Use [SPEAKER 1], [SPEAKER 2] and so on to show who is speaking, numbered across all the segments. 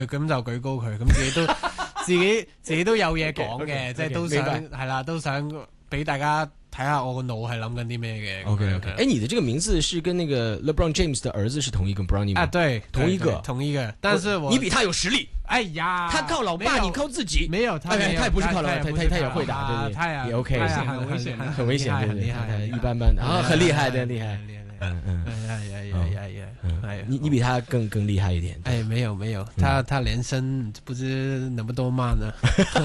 [SPEAKER 1] 咁就舉高佢，咁自己都有嘢講嘅，即係都想係啦，都想俾大家睇下我個腦係諗緊啲咩嘅。
[SPEAKER 2] OK， 哎，你的这个名字是跟那个 LeBron James 的儿子是同一个 Bronny 吗？
[SPEAKER 1] 啊，对，
[SPEAKER 2] 同一个，
[SPEAKER 1] 但是
[SPEAKER 2] 你比他有实力。
[SPEAKER 1] 哎呀，
[SPEAKER 2] 他靠老爸，你靠自己。
[SPEAKER 1] 没有，他
[SPEAKER 2] 也不是靠老爸，他也会打，对对，
[SPEAKER 1] 他
[SPEAKER 2] 也 OK，
[SPEAKER 1] 很危险，
[SPEAKER 2] 很危险，
[SPEAKER 1] 很厉害，
[SPEAKER 2] 一般般的啊，很厉害，对，厉害。你比他更厉害一点。
[SPEAKER 1] 哎，没有，他连升不知那么多慢呢。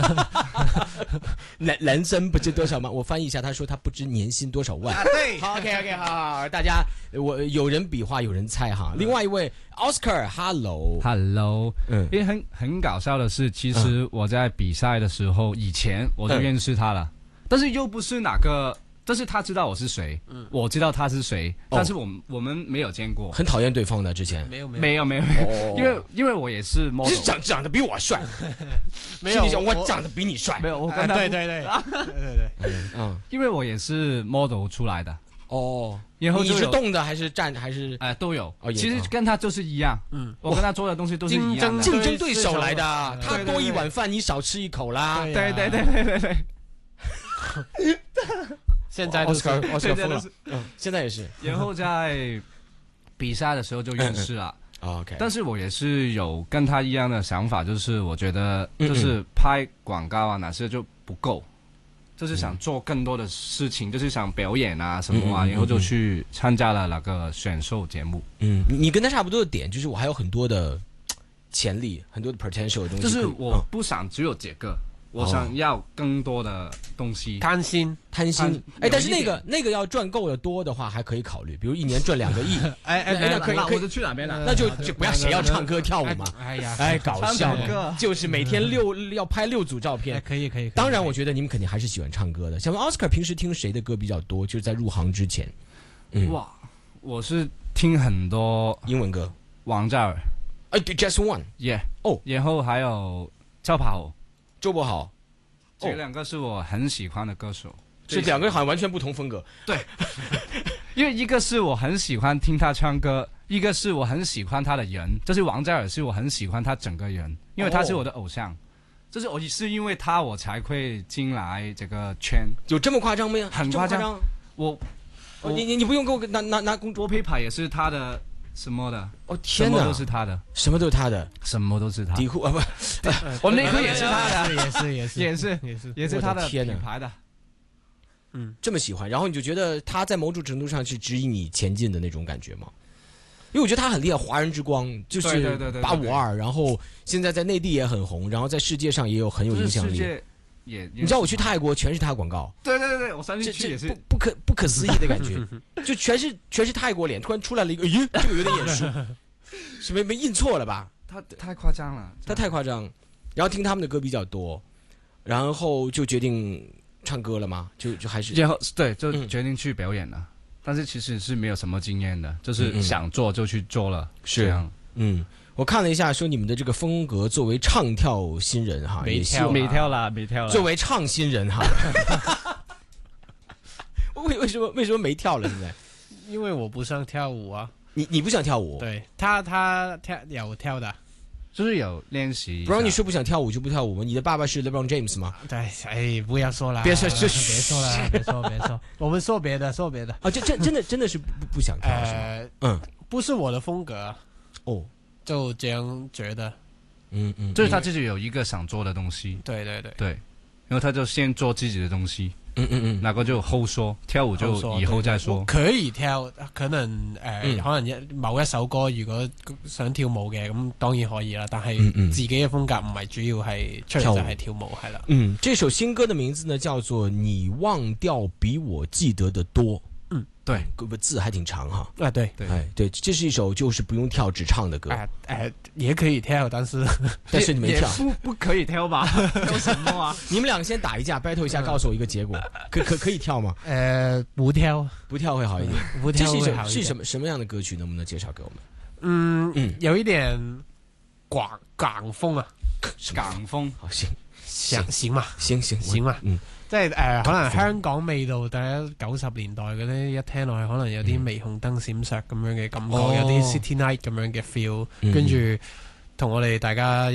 [SPEAKER 2] 人生不知多少万，我翻译一下，他说他不知年薪多少万。
[SPEAKER 1] 对，
[SPEAKER 2] 好 ，OK， 好，大家有人比划，有人猜哈。另外一位 Oscar，Hello，
[SPEAKER 3] 因为很搞笑的是，其实我在比赛的时候，以前我就认识他了，但是又不是哪个。但是他知道我是谁，我知道他是谁，但是我们没有见过。
[SPEAKER 2] 很讨厌对方的之前。
[SPEAKER 3] 没有，因为我也是 model，
[SPEAKER 2] 是长得比我帅，
[SPEAKER 1] 没有，
[SPEAKER 2] 我长得比你帅，
[SPEAKER 1] 没有，我跟他对，
[SPEAKER 3] 因为我也是 model 出来的。
[SPEAKER 2] 哦，
[SPEAKER 3] 然后
[SPEAKER 2] 你是动的还是站还是
[SPEAKER 3] 都有，其实跟他就是一样，我跟他做的东西都是一样的，
[SPEAKER 2] 竞争对手来的，他多一碗饭你少吃一口啦，
[SPEAKER 3] 对。
[SPEAKER 1] 现在都是，
[SPEAKER 2] 现在也是。
[SPEAKER 3] 然后在比赛的时候就认识了。
[SPEAKER 2] OK，
[SPEAKER 3] 但是我也是有跟他一样的想法，就是我觉得就是拍广告啊哪些就不够，就是想做更多的事情，就是想表演啊什么啊，然后就去参加了那个选秀节目。
[SPEAKER 2] 你跟他差不多的点就是我还有很多的潜力，很多的 potential 的东西，
[SPEAKER 3] 就是我不想只有这个。我想要更多的东西，
[SPEAKER 1] 贪心。
[SPEAKER 2] 但是那个要赚够了多的话，还可以考虑，比如一年赚2个亿。
[SPEAKER 3] 那可以，我就去哪边了？
[SPEAKER 2] 那就不要谁要唱歌跳舞嘛？搞笑，就是每天要拍6组照片。
[SPEAKER 1] 可以。
[SPEAKER 2] 当然，我觉得你们肯定还是喜欢唱歌的。像 Oscar 平时听谁的歌比较多？就是在入行之前。
[SPEAKER 3] 哇，我是听很多
[SPEAKER 2] 英文歌，
[SPEAKER 3] 王嘉尔
[SPEAKER 2] ，Just One，
[SPEAKER 3] 然后还有周柏豪，
[SPEAKER 2] 这
[SPEAKER 3] 2个是我很喜欢的歌手。
[SPEAKER 2] 这2个好像完全不同风格。
[SPEAKER 3] 对，因为一个是我很喜欢听他唱歌，一个是我很喜欢他的人。就是王嘉尔是我很喜欢他整个人，因为他是我的偶像。就是我是因为他我才会进来这个圈。
[SPEAKER 2] 有这么夸张吗？
[SPEAKER 3] 很夸张。
[SPEAKER 2] 你不用给我拿工作
[SPEAKER 3] paper 也是他的。什么的？
[SPEAKER 2] 天哪！
[SPEAKER 3] 什么都是他的，
[SPEAKER 2] 什么都是他的，
[SPEAKER 3] 什么都是他。
[SPEAKER 2] 底裤啊不，
[SPEAKER 3] 我内裤也是他的，
[SPEAKER 1] 也是
[SPEAKER 3] 他的品牌的。
[SPEAKER 2] 这么喜欢，然后你就觉得他在某种程度上是指引你前进的那种感觉吗？因为我觉得他很厉害，华人之光就是852，然后现在在内地也很红，然后在世界上也有很有影响力。你知道我去泰国全是他广告，
[SPEAKER 3] 对，我上次去也是
[SPEAKER 2] 不可思议的感觉，就全是泰国脸，突然出来了一个，这个有点眼熟，是没印错了吧？
[SPEAKER 3] 他太夸张了，
[SPEAKER 2] 他太夸张，然后听他们的歌比较多，然后就决定唱歌了吗？就还是
[SPEAKER 3] 然后对，就决定去表演了，但是其实是没有什么经验的，就是想做就去做了，是这样。
[SPEAKER 2] 我看了一下，说你们的这个风格，作为唱跳新人哈，
[SPEAKER 3] 没跳了。
[SPEAKER 2] 作为唱新人哈，为什么没跳了？现在？
[SPEAKER 1] 因为我不想跳舞啊。
[SPEAKER 2] 你不想跳舞？
[SPEAKER 1] 对，他有跳的，
[SPEAKER 3] 就是有练习。
[SPEAKER 2] 不然你说不想跳舞就不跳舞吗？你的爸爸是 LeBron James 吗？
[SPEAKER 1] 对，不要说了，
[SPEAKER 2] 别说
[SPEAKER 1] 了，我们说别的。
[SPEAKER 2] 啊，真的是不想跳是吗？
[SPEAKER 1] 不是我的风格就这样觉得，
[SPEAKER 3] 就是他自己有一个想做的东西，
[SPEAKER 1] 对，
[SPEAKER 3] 然后他就先做自己的东西，那个就后说，跳舞就以后再说。
[SPEAKER 1] 可以跳，可能可能某一首歌如果想跳舞嘅，咁當然可以啦。但係自己嘅風格唔係主要係出嚟就係跳舞，係啦。
[SPEAKER 2] 這首新歌的名字呢叫做《你忘掉比我記得的多》。
[SPEAKER 3] 对，
[SPEAKER 2] 字还挺长哈。
[SPEAKER 1] 对，
[SPEAKER 2] 这是一首就是不用跳只唱的歌。
[SPEAKER 1] 也可以跳，但是
[SPEAKER 2] 你没跳，
[SPEAKER 3] 不可以跳吧？跳什么啊？
[SPEAKER 2] 你们两个先打一架 battle 一下，告诉我一个结果。可以跳吗？
[SPEAKER 1] 不跳
[SPEAKER 2] 会好一点。
[SPEAKER 1] 不跳会好一点。
[SPEAKER 2] 这是什么样的歌曲？能不能介绍给我们？
[SPEAKER 1] 有一点港風啊。
[SPEAKER 3] 港風，
[SPEAKER 2] 好行
[SPEAKER 1] 嘛，
[SPEAKER 2] 行
[SPEAKER 1] 嘛。即係可能香港味道，第一90年代嗰啲一聽落去，可能有啲霓虹燈閃爍咁樣嘅感覺，有啲 City Night 咁樣嘅 feel，跟住同我哋大家